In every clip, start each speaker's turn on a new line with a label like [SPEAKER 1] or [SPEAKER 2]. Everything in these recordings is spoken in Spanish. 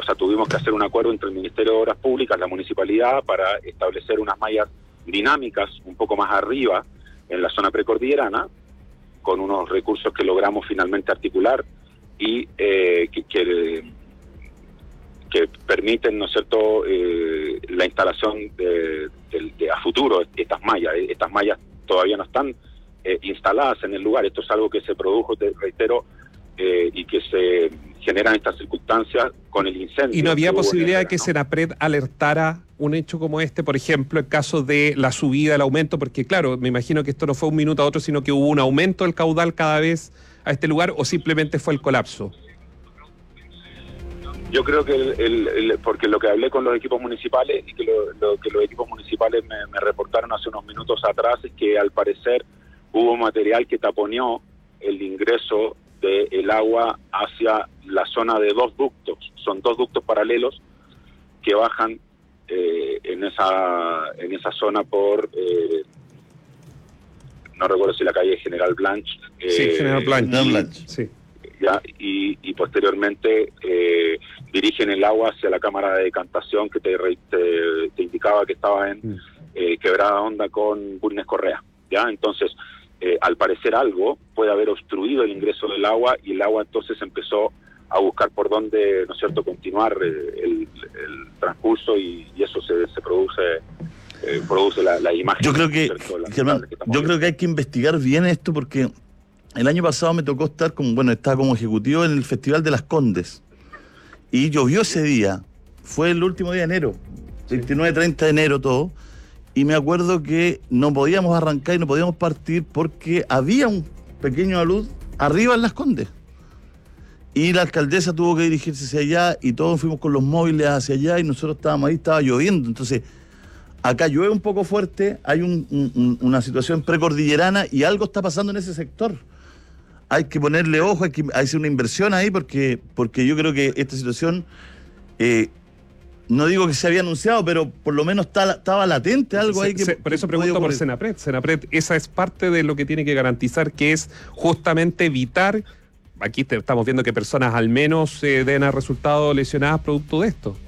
[SPEAKER 1] tuvimos que hacer un acuerdo entre el Ministerio de Obras Públicas, la Municipalidad, para establecer unas mallas dinámicas un poco más arriba, en la zona precordillerana, con unos recursos que logramos finalmente articular y que permiten, ¿no es cierto?, la instalación de a futuro estas mallas. Estas mallas todavía no están instaladas en el lugar. Esto es algo que se produjo, te reitero, y que se generan estas circunstancias con el incendio.
[SPEAKER 2] ¿Y no había posibilidad de que Senapred alertara un hecho como este, por ejemplo, en caso de la subida, el aumento? Porque claro, me imagino que esto no fue un minuto a otro, sino que hubo un aumento del caudal cada vez a este lugar, o simplemente fue el colapso.
[SPEAKER 1] Yo creo que porque lo que hablé con los equipos municipales y que lo que los equipos municipales me reportaron hace unos minutos atrás es que al parecer hubo material que taponeó el ingreso del agua hacia la zona de dos ductos. Son dos ductos paralelos que bajan en esa zona por no recuerdo si la calle General Blanche.
[SPEAKER 2] Sí, General Blanche. Sí.
[SPEAKER 1] Ya, y posteriormente dirigen el agua hacia la cámara de decantación que te indicaba que estaba en Quebrada Honda con Bulnes Correa. Ya, entonces al parecer algo puede haber obstruido el ingreso del agua, y el agua entonces empezó a buscar por dónde, ¿no es cierto?, continuar el transcurso, y eso se produce la imagen.
[SPEAKER 3] Yo creo que, Germán, yo creo que hay que investigar bien esto, porque el año pasado me tocó estar estaba como ejecutivo en el Festival de las Condes, y llovió ese día. Fue el último día de enero, 29, 30 de enero todo, y me acuerdo que no podíamos arrancar y no podíamos partir porque había un pequeño alud arriba en Las Condes. Y la alcaldesa tuvo que dirigirse hacia allá, y todos fuimos con los móviles hacia allá, y nosotros estábamos ahí, estaba lloviendo. Entonces, acá llueve un poco fuerte, hay una situación precordillerana, y algo está pasando en ese sector. Hay que ponerle ojo, hay que hacer una inversión ahí, porque yo creo que esta situación, no digo que se había anunciado, pero por lo menos estaba latente algo ahí.
[SPEAKER 2] Por eso pregunto por Senapred. Senapred, esa es parte de lo que tiene que garantizar, que es justamente evitar, aquí estamos viendo que personas al menos deben haber resultado lesionadas producto de esto.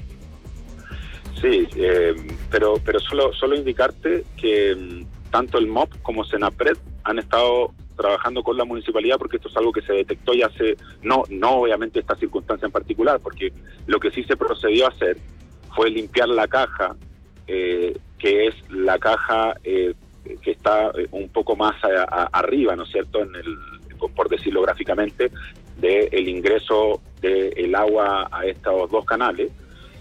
[SPEAKER 1] Sí, pero solo indicarte que tanto el MOP como Senapred han estado trabajando con la municipalidad, porque esto es algo que se detectó y no obviamente esta circunstancia en particular, porque lo que sí se procedió a hacer fue limpiar la caja, que es la caja que está un poco más arriba, ¿no es cierto?, por decirlo gráficamente, del ingreso del agua a estos dos canales.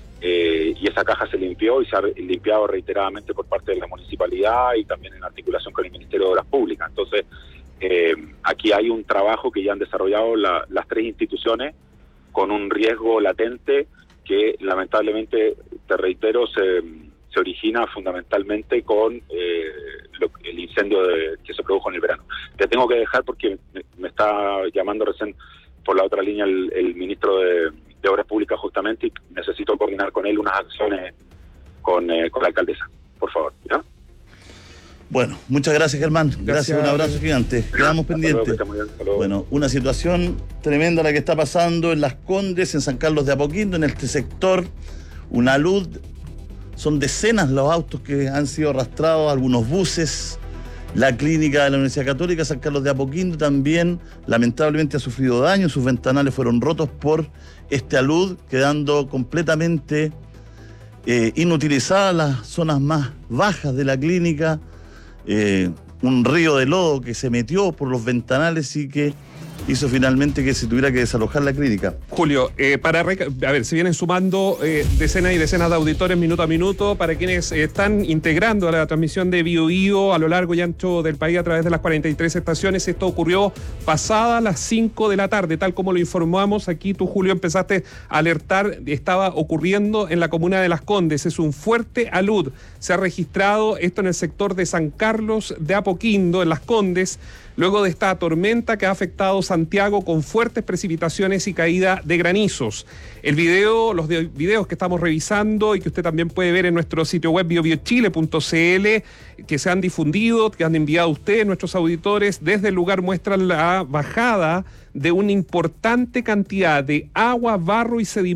[SPEAKER 1] Y esa caja se limpió, y se ha limpiado reiteradamente por parte de la municipalidad y también en articulación con el Ministerio de Obras Públicas. Entonces, aquí hay un trabajo que ya han desarrollado las tres instituciones con un riesgo latente que lamentablemente, te reitero, se origina fundamentalmente con el incendio que se produjo en el verano. Te tengo que dejar porque me está llamando recién por la otra línea el ministro de Obras Públicas justamente, y necesito coordinar con él unas acciones con la alcaldesa, por favor, ¿ya?
[SPEAKER 3] Bueno, muchas gracias, Germán. Gracias, un abrazo gigante. Quedamos pendientes. Bueno, una situación tremenda la que está pasando en Las Condes, en San Carlos de Apoquindo, en este sector. Una luz, son decenas los autos que han sido arrastrados, algunos buses. La clínica de la Universidad Católica San Carlos de Apoquindo también lamentablemente ha sufrido daño. Sus ventanales fueron rotos por este alud, quedando completamente inutilizadas las zonas más bajas de la clínica. Un río de lodo que se metió por los ventanales y que hizo finalmente que se tuviera que desalojar la clínica.
[SPEAKER 2] Julio, se vienen sumando decenas y decenas de auditores minuto a minuto, para quienes están integrando a la transmisión de Bío Bío a lo largo y ancho del país a través de las 43 estaciones. Esto ocurrió pasadas las 5 de la tarde, tal como lo informamos aquí. Tú, Julio, empezaste a alertar, estaba ocurriendo en la comuna de Las Condes. Es un fuerte alud. Se ha registrado esto en el sector de San Carlos de Apoquindo, en Las Condes, luego de esta tormenta que ha afectado Santiago con fuertes precipitaciones y caída de granizos. Los videos que estamos revisando y que usted también puede ver en nuestro sitio web biobiochile.cl, que se han difundido, que han enviado ustedes, nuestros auditores, desde el lugar muestran la bajada de una importante cantidad de agua, barro y sedimento